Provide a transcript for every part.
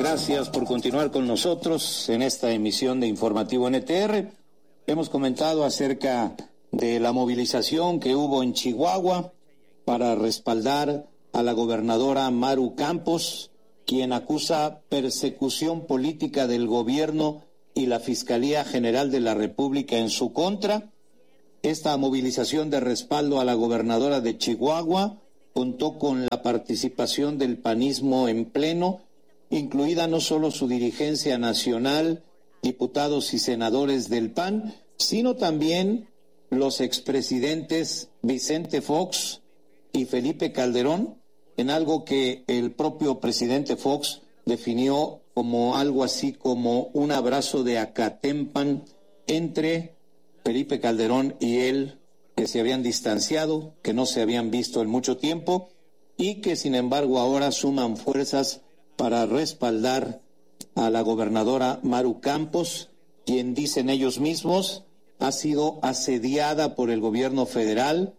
Gracias por continuar con nosotros en esta emisión de Informativo NTR. Hemos comentado acerca de la movilización que hubo en Chihuahua para respaldar a la gobernadora Maru Campos, quien acusa persecución política del gobierno y la Fiscalía General de la República en su contra. Esta movilización de respaldo a la gobernadora de Chihuahua contó con la participación del panismo en pleno, incluida no solo su dirigencia nacional, diputados y senadores del PAN, sino también los expresidentes Vicente Fox y Felipe Calderón, en algo que el propio presidente Fox definió como algo así como un abrazo de Acatempan entre Felipe Calderón y él, que se habían distanciado, que no se habían visto en mucho tiempo y que sin embargo ahora suman fuerzas para respaldar a la gobernadora Maru Campos, quien dicen ellos mismos ha sido asediada por el gobierno federal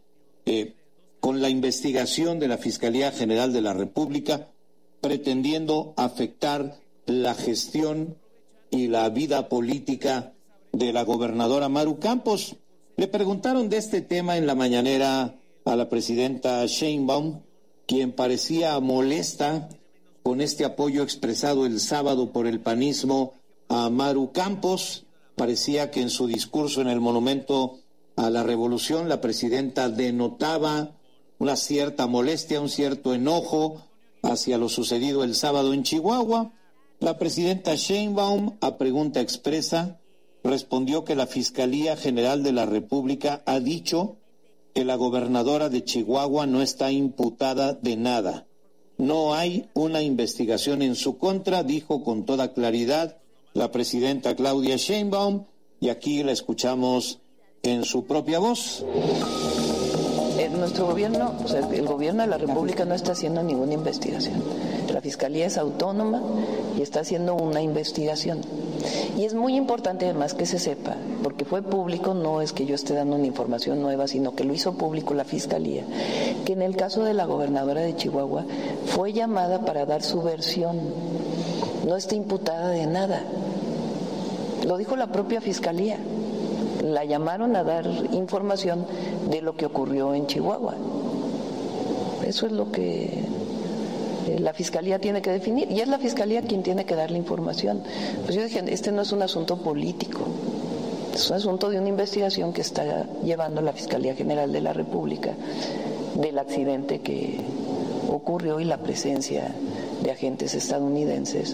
con la investigación de la Fiscalía General de la República, pretendiendo afectar la gestión y la vida política de la gobernadora Maru Campos. Le preguntaron de este tema en la mañanera a la presidenta Sheinbaum, quien parecía molesta con este apoyo expresado el sábado por el panismo a Maru Campos. Parecía que en su discurso en el Monumento a la Revolución la presidenta denotaba una cierta molestia, un cierto enojo hacia lo sucedido el sábado en Chihuahua. La presidenta Sheinbaum, a pregunta expresa, respondió que la Fiscalía General de la República ha dicho que la gobernadora de Chihuahua no está imputada de nada. No hay una investigación en su contra, dijo con toda claridad la presidenta Claudia Sheinbaum, y aquí la escuchamos en su propia voz. Nuestro gobierno, o sea, el gobierno de la República no está haciendo ninguna investigación. La Fiscalía es autónoma y está haciendo una investigación. Y es muy importante además que se sepa, porque fue público, no es que yo esté dando una información nueva, sino que lo hizo público la Fiscalía, que en el caso de la gobernadora de Chihuahua fue llamada para dar su versión. No está imputada de nada. Lo dijo la propia Fiscalía. La llamaron a dar información de lo que ocurrió en Chihuahua. Eso es lo que la Fiscalía tiene que definir, y es la Fiscalía quien tiene que dar la información. Pues yo dije, este no es un asunto político, es un asunto de una investigación que está llevando la Fiscalía General de la República del accidente que ocurrió y la presencia de agentes estadounidenses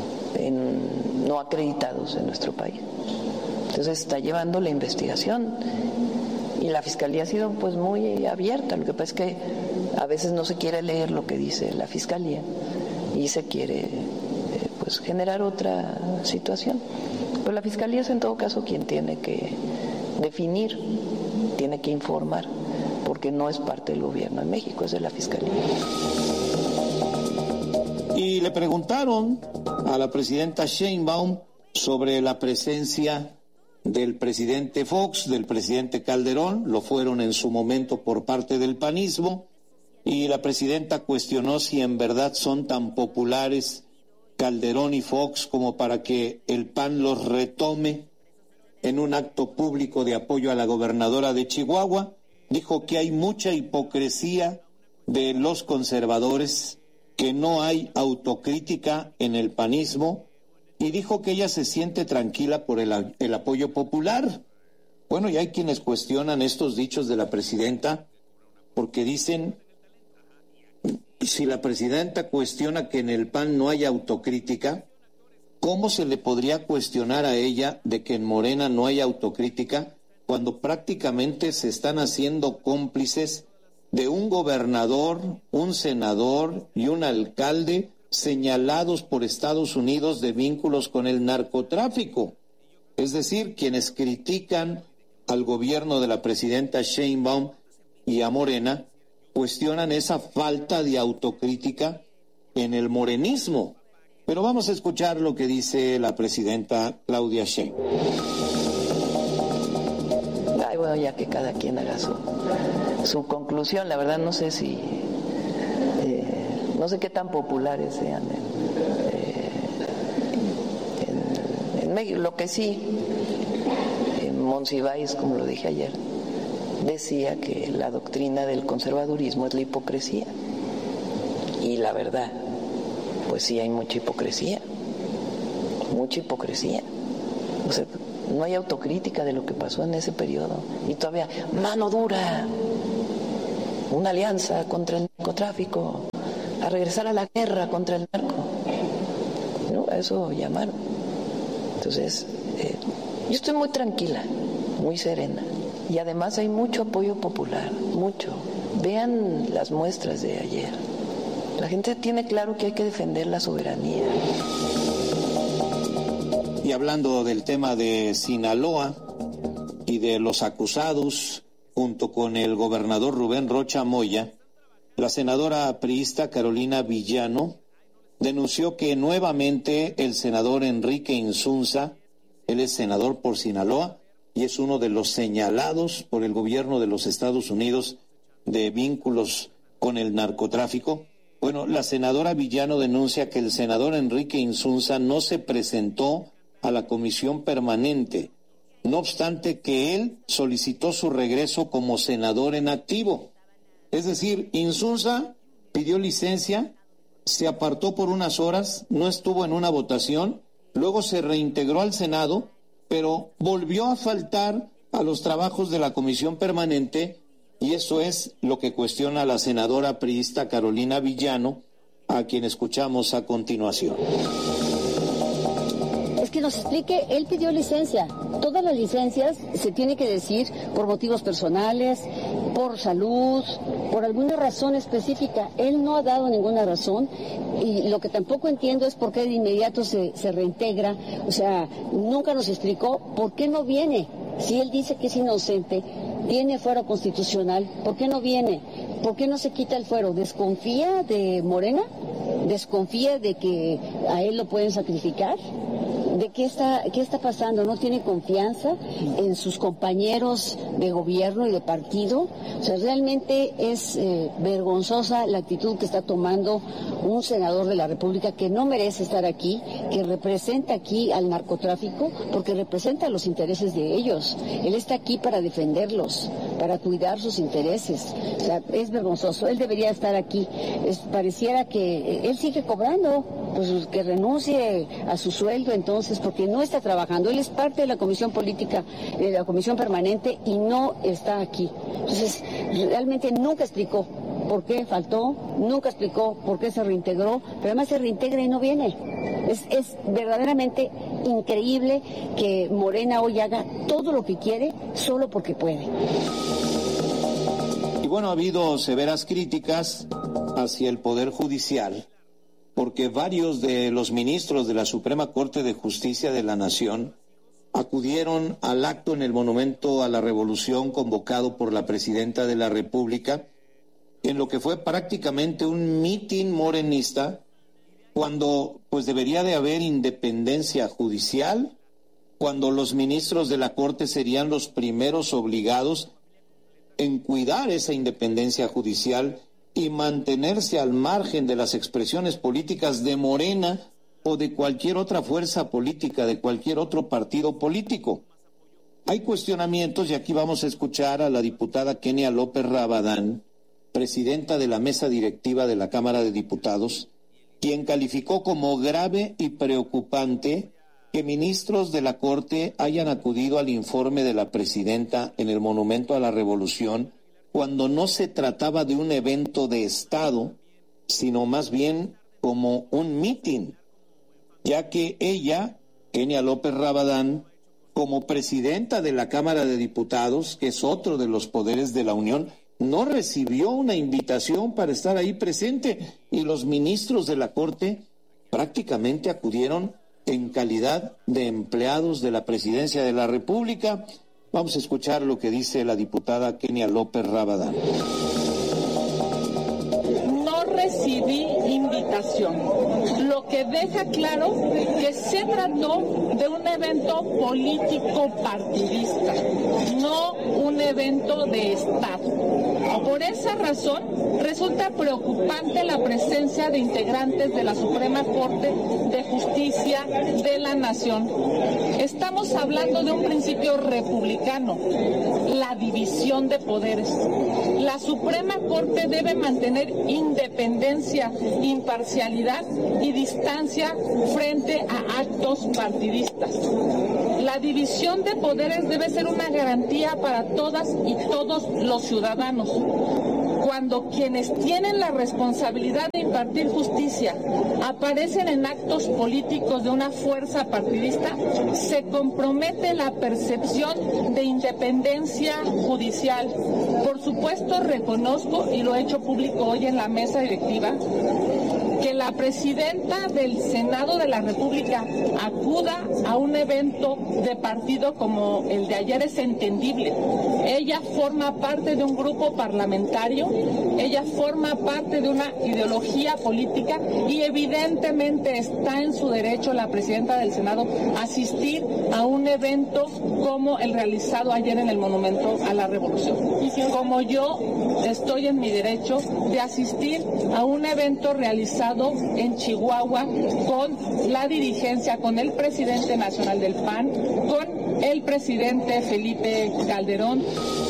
no acreditados en nuestro país. Entonces está llevando la investigación y la Fiscalía ha sido pues muy abierta. Lo que pasa es que a veces no se quiere leer lo que dice la Fiscalía y se quiere pues generar otra situación. Pero la Fiscalía es en todo caso quien tiene que definir, tiene que informar, porque no es parte del gobierno en México, es de la Fiscalía. Y le preguntaron a la presidenta Sheinbaum sobre la presencia del presidente Fox, del presidente Calderón, lo fueron en su momento por parte del panismo, y la presidenta cuestionó si en verdad son tan populares Calderón y Fox como para que el PAN los retome en un acto público de apoyo a la gobernadora de Chihuahua. Dijo que hay mucha hipocresía de los conservadores, que no hay autocrítica en el panismo, y dijo que ella se siente tranquila por el apoyo popular. Bueno, y hay quienes cuestionan estos dichos de la presidenta, porque dicen, si la presidenta cuestiona que en el PAN no hay autocrítica, ¿cómo se le podría cuestionar a ella de que en Morena no hay autocrítica cuando prácticamente se están haciendo cómplices de un gobernador, un senador y un alcalde señalados por Estados Unidos de vínculos con el narcotráfico? Es decir, quienes critican al gobierno de la presidenta Sheinbaum y a Morena cuestionan esa falta de autocrítica en el morenismo. Pero vamos a escuchar lo que dice la presidenta Claudia Sheinbaum. Ay, bueno, ya que cada quien haga su conclusión. La verdad no sé si no sé qué tan populares sean en México. Lo que sí, Monsiváis, como lo dije ayer, decía que la doctrina del conservadurismo es la hipocresía. Y la verdad, pues sí hay mucha hipocresía. O sea, no hay autocrítica de lo que pasó en ese periodo. Y todavía, mano dura, una alianza contra el narcotráfico, a regresar a la guerra contra el narco. ¿No? A eso llamaron. Entonces, yo estoy muy tranquila, muy serena. Y además hay mucho apoyo popular, mucho. Vean las muestras de ayer. La gente tiene claro que hay que defender la soberanía. Y hablando del tema de Sinaloa y de los acusados, junto con el gobernador Rubén Rocha Moya, la senadora priista Carolina Villano denunció que nuevamente el senador Enrique Insunza, él es senador por Sinaloa y es uno de los señalados por el gobierno de los Estados Unidos de vínculos con el narcotráfico. Bueno, la senadora Villano denuncia que el senador Enrique Insunza no se presentó a la comisión permanente, no obstante que él solicitó su regreso como senador en activo. Es decir, Insunza pidió licencia, se apartó por unas horas, no estuvo en una votación, luego se reintegró al Senado, pero volvió a faltar a los trabajos de la comisión permanente, y eso es lo que cuestiona la senadora priista Carolina Villano, a quien escuchamos a continuación. Es que nos explique, él pidió licencia. Todas las licencias se tiene que decir por motivos personales, por salud, por alguna razón específica. Él no ha dado ninguna razón y lo que tampoco entiendo es por qué de inmediato se reintegra. O sea, nunca nos explicó por qué no viene. Si él dice que es inocente, tiene fuero constitucional, ¿por qué no viene? ¿Por qué no se quita el fuero? ¿Desconfía de Morena? ¿Desconfía de que a él lo pueden sacrificar? ¿De qué está pasando? ¿No tiene confianza en sus compañeros de gobierno y de partido? O sea, realmente es vergonzosa la actitud que está tomando un senador de la República que no merece estar aquí, que representa aquí al narcotráfico, porque representa los intereses de ellos. Él está aquí para defenderlos, para cuidar sus intereses. O sea, es vergonzoso. Él debería estar aquí. Pareciera que él sigue cobrando, pues que renuncie a su sueldo entonces, porque no está trabajando. Él es parte de la comisión política, de la comisión permanente y no está aquí. Entonces, realmente nunca explicó por qué faltó, nunca explicó por qué se reintegró, pero además se reintegra y no viene. Es verdaderamente increíble que Morena hoy haga todo lo que quiere solo porque puede. Y bueno, ha habido severas críticas hacia el Poder Judicial, porque varios de los ministros de la Suprema Corte de Justicia de la Nación acudieron al acto en el Monumento a la Revolución convocado por la Presidenta de la República, en lo que fue prácticamente un mitin morenista, cuando pues debería de haber independencia judicial, cuando los ministros de la Corte serían los primeros obligados en cuidar esa independencia judicial y mantenerse al margen de las expresiones políticas de Morena o de cualquier otra fuerza política, de cualquier otro partido político. Hay cuestionamientos y aquí vamos a escuchar a la diputada Kenia López Rabadán, presidenta de la mesa directiva de la Cámara de Diputados, quien calificó como grave y preocupante que ministros de la Corte hayan acudido al informe de la presidenta en el Monumento a la Revolución cuando no se trataba de un evento de Estado, sino más bien como un mitin, ya que ella, Kenia López Rabadán, como presidenta de la Cámara de Diputados, que es otro de los poderes de la Unión, no recibió una invitación para estar ahí presente y los ministros de la Corte prácticamente acudieron en calidad de empleados de la Presidencia de la República. Vamos a escuchar lo que dice la diputada Kenia López Rabadán. No recibí invitación, lo que deja claro que se trató de un evento político partidista, no un evento de Estado. Por esa razón, resulta preocupante la presencia de integrantes de la Suprema Corte de Justicia de la Nación. Estamos hablando de un principio republicano, la división de poderes. La Suprema Corte debe mantener independencia, imparcialidad y distancia frente a actos partidistas. La división de poderes debe ser una garantía para todas y todos los ciudadanos. Cuando quienes tienen la responsabilidad de impartir justicia aparecen en actos políticos de una fuerza partidista, se compromete la percepción de independencia judicial. Por supuesto, reconozco, y lo he hecho público hoy en la mesa directiva, que la presidenta del Senado de la República acuda a un evento de partido como el de ayer es entendible. Ella forma parte de un grupo parlamentario, ella forma parte de una ideología política y evidentemente está en su derecho la presidenta del Senado a asistir a un evento como el realizado ayer en el Monumento a la Revolución. Como yo estoy en mi derecho de asistir a un evento realizado en Chihuahua con la dirigencia, con el presidente nacional del PAN, con el presidente Felipe Calderón.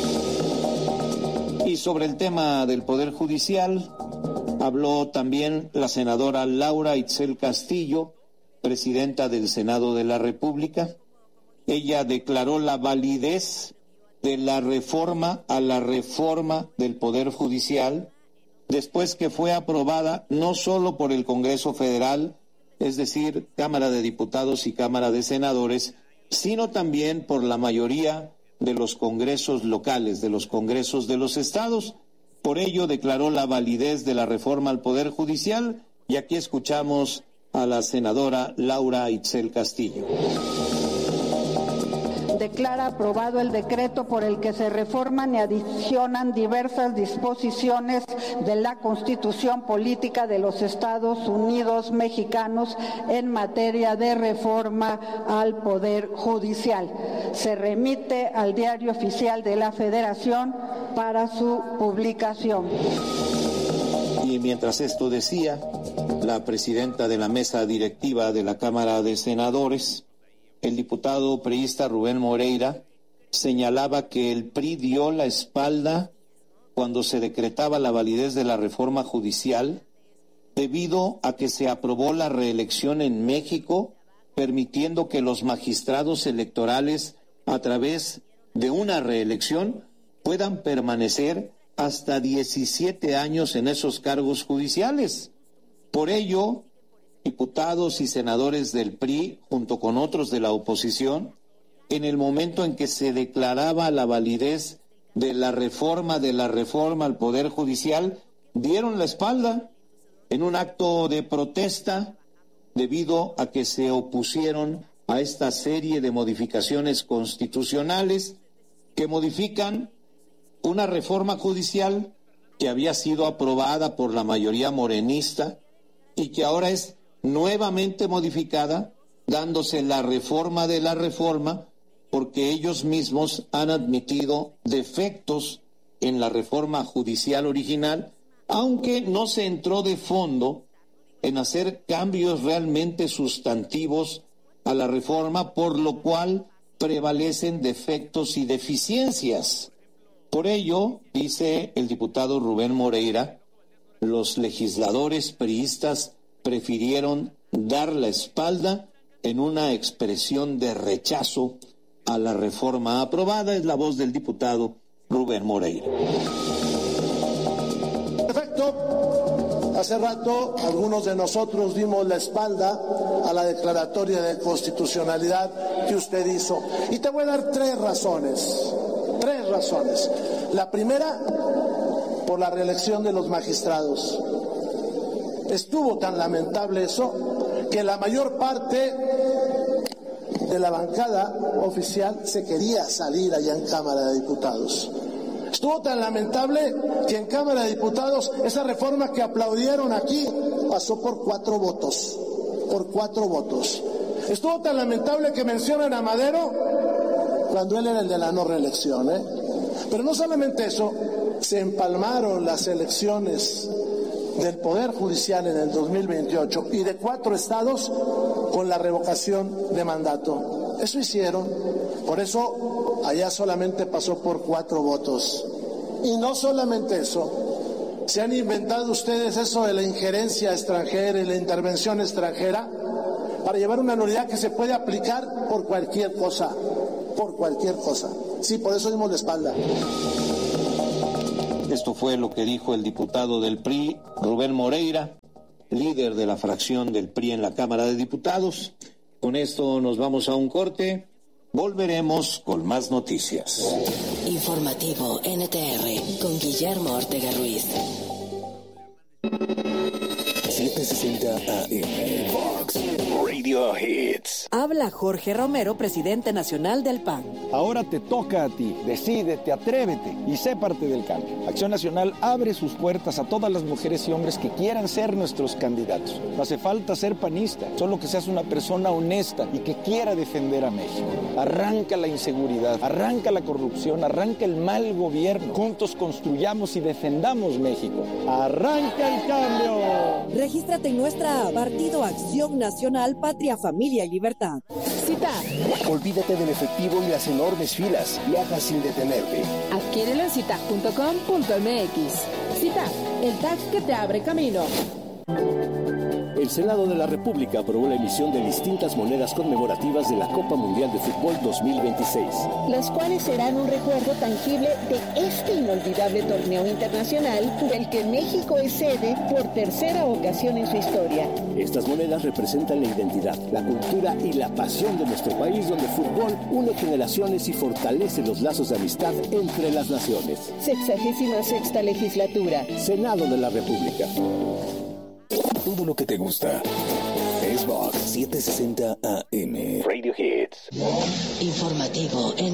Y sobre el tema del Poder Judicial, habló también la senadora Laura Itzel Castillo, presidenta del Senado de la República. Ella declaró la validez de la reforma a la reforma del Poder Judicial, después que fue aprobada no solo por el Congreso Federal, es decir, Cámara de Diputados y Cámara de Senadores, sino también por la mayoría de los congresos locales, de los congresos de los estados. Por ello declaró la validez de la reforma al Poder Judicial, y aquí escuchamos a la senadora Laura Itzel Castillo. Declara aprobado el decreto por el que se reforman y adicionan diversas disposiciones de la Constitución Política de los Estados Unidos Mexicanos en materia de reforma al Poder Judicial. Se remite al Diario Oficial de la Federación para su publicación. Y mientras esto decía, la presidenta de la mesa directiva de la Cámara de Senadores, el diputado priista Rubén Moreira, señalaba que el PRI dio la espalda cuando se decretaba la validez de la reforma judicial, debido a que se aprobó la reelección en México, permitiendo que los magistrados electorales, a través de una reelección, puedan permanecer hasta 17 años en esos cargos judiciales. Por ello, diputados y senadores del PRI, junto con otros de la oposición, en el momento en que se declaraba la validez de la reforma al Poder Judicial, dieron la espalda en un acto de protesta debido a que se opusieron a esta serie de modificaciones constitucionales que modifican una reforma judicial que había sido aprobada por la mayoría morenista y que ahora es nuevamente modificada, dándose la reforma de la reforma, porque ellos mismos han admitido defectos en la reforma judicial original, aunque no se entró de fondo en hacer cambios realmente sustantivos a la reforma, por lo cual prevalecen defectos y deficiencias. Por ello, dice el diputado Rubén Moreira, los legisladores priistas prefirieron dar la espalda en una expresión de rechazo a la reforma aprobada. Es la voz del diputado Rubén Moreira. Perfecto. Hace rato algunos de nosotros dimos la espalda a la declaratoria de constitucionalidad que usted hizo. Y te voy a dar tres razones. La primera, por la reelección de los magistrados. Estuvo tan lamentable eso que la mayor parte de la bancada oficial se quería salir allá en Cámara de Diputados. Estuvo tan lamentable que en Cámara de Diputados esa reforma que aplaudieron aquí pasó por 4 votos. Estuvo tan lamentable que mencionan a Madero cuando él era el de la no reelección, Pero no solamente eso, se empalmaron las elecciones del Poder Judicial en el 2028 y de 4 estados con la revocación de mandato. Eso hicieron, por eso allá solamente pasó por 4 votos. Y no solamente eso, se han inventado ustedes eso de la injerencia extranjera y la intervención extranjera para llevar una nulidad que se puede aplicar por cualquier cosa, por cualquier cosa. Sí, por eso dimos la espalda. Esto fue lo que dijo el diputado del PRI, Rubén Moreira, líder de la fracción del PRI en la Cámara de Diputados. Con esto nos vamos a un corte. Volveremos con más noticias. Informativo NTR con Guillermo Ortega Ruiz. 760 AM Fox Radio Hits. Habla Jorge Romero, presidente nacional del PAN. Ahora te toca a ti. Decídete, atrévete y sé parte del cambio. Acción Nacional abre sus puertas a todas las mujeres y hombres que quieran ser nuestros candidatos. No hace falta ser panista, solo que seas una persona honesta y que quiera defender a México. Arranca la inseguridad, arranca la corrupción, arranca el mal gobierno. Juntos construyamos y defendamos México. ¡Arranca el cambio! Regístrate en nuestra app Partido Acción Nacional, Patria, Familia y Libertad. Cita. Olvídate del efectivo y las enormes filas. Viaja sin detenerte. Adquiérelo en cita.com.mx. Cita, el tag que te abre camino. El Senado de la República aprobó la emisión de distintas monedas conmemorativas de la Copa Mundial de Fútbol 2026. Las cuales serán un recuerdo tangible de este inolvidable torneo internacional del que México es sede por tercera ocasión en su historia. Estas monedas representan la identidad, la cultura y la pasión de nuestro país, donde el fútbol une generaciones y fortalece los lazos de amistad entre las naciones. 66ª legislatura. Senado de la República. Todo lo que te gusta es Vox 760 AM Radio Hits. Informativo